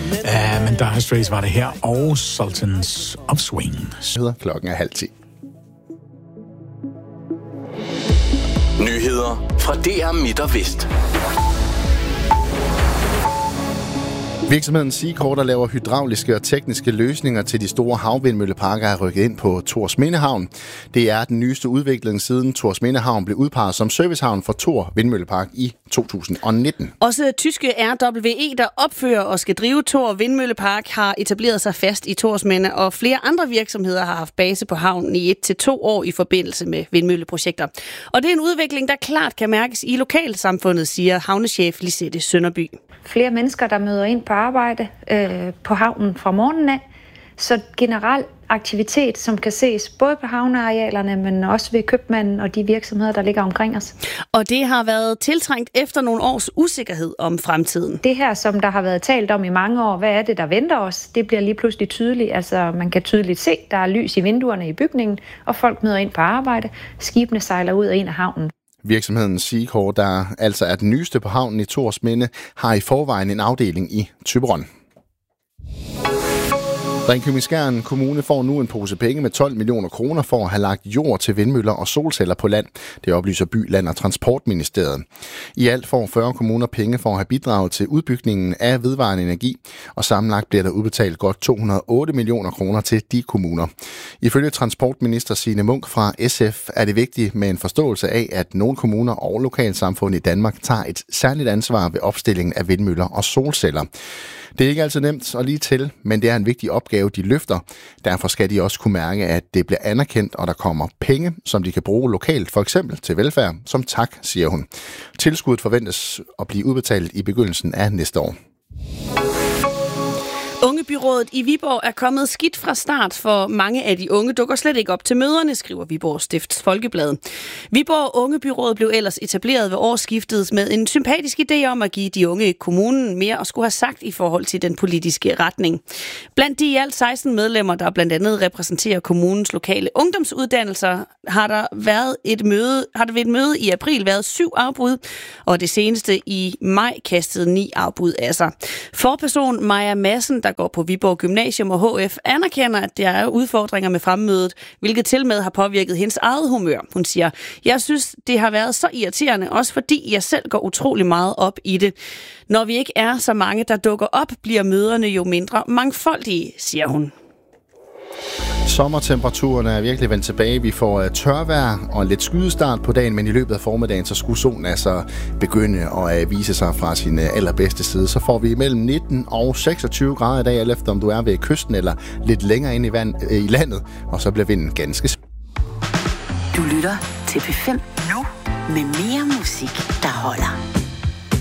Men Dire Straits var det her, og Sultans of Swing. Klokken er 9:30. Nyheder fra DR Midt og Vest. Virksomheden Seacor, der laver hydrauliske og tekniske løsninger til de store havvindmølleparker, er rykket ind på Thorsminde Havn. Det er den nyeste udvikling siden Thorsminde Havn blev udpeget som servicehavn for Thor Vindmøllepark i 2019. Også tyske RWE, der opfører og skal drive Thor Vindmøllepark, har etableret sig fast i Thorsminde, og flere andre virksomheder har haft base på havnen i 1 til 2 år i forbindelse med vindmølleprojekter. Og det er en udvikling, der klart kan mærkes i lokalsamfundet, siger havnechef Lisette Sønderby. Flere mennesker, der møder ind på arbejde på havnen fra morgenen af. Så generelt aktivitet, som kan ses både på havnearealerne, men også ved købmanden og de virksomheder, der ligger omkring os. Og det har været tiltrængt efter nogle års usikkerhed om fremtiden. Det her, som der har været talt om i mange år, hvad er det, der venter os? Det bliver lige pludselig tydeligt. Altså, man kan tydeligt se, der er lys i vinduerne i bygningen, og folk møder ind på arbejde. Skibene sejler ud og ind af havnen. Virksomheden Seacor, der altså er den nyeste på havnen i Thorsminde, har i forvejen en afdeling i Thyborøn. Ringkøbing-Skjern Kommune får nu en pose penge med 12 millioner kroner for at have lagt jord til vindmøller og solceller på land. Det oplyser By, Land og Transportministeriet. I alt får 40 kommuner penge for at have bidraget til udbygningen af vedvarende energi, og sammenlagt bliver der udbetalt godt 208 millioner kroner til de kommuner. Ifølge transportminister Signe Munk fra SF er det vigtigt med en forståelse af, at nogle kommuner og lokalsamfund i Danmark tager et særligt ansvar ved opstillingen af vindmøller og solceller. Det er ikke altid nemt og lige til, men det er en vigtig opgave, de løfter. Derfor skal de også kunne mærke, at det bliver anerkendt, og der kommer penge, som de kan bruge lokalt, for eksempel til velfærd, som tak, siger hun. Tilskuddet forventes at blive udbetalt i begyndelsen af næste år. Ungebyrådet i Viborg er kommet skidt fra start, for mange af de unge dukker slet ikke op til møderne, skriver Viborg Stifts Folkeblad. Viborg Ungebyrådet blev ellers etableret ved årsskiftet med en sympatisk idé om at give de unge i kommunen mere at skulle have sagt i forhold til den politiske retning. Blandt de i alt 16 medlemmer, der blandt andet repræsenterer kommunens lokale ungdomsuddannelser, har der ved et møde i april været 7 afbud, og det seneste i maj kastede 9 afbud af sig. Forperson Maja Madsen, der går på Viborg Gymnasium og HF, anerkender, at der er udfordringer med fremmødet, hvilket tilmed har påvirket hendes eget humør. Hun siger, jeg synes, det har været så irriterende, også fordi jeg selv går utrolig meget op i det. Når vi ikke er så mange, der dukker op, bliver møderne jo mindre mangfoldige, siger hun. Sommertemperaturerne er virkelig vendt tilbage. Vi får tørvejr og lidt skydestart på dagen, men i løbet af formiddagen, så skulle solen altså begynde at vise sig fra sin allerbedste side. Så får vi mellem 19 og 26 grader i dag, alt efter om du er ved kysten eller lidt længere ind i landet, og så bliver vinden ganske. Du lytter til P5 nu med mere musik, der holder.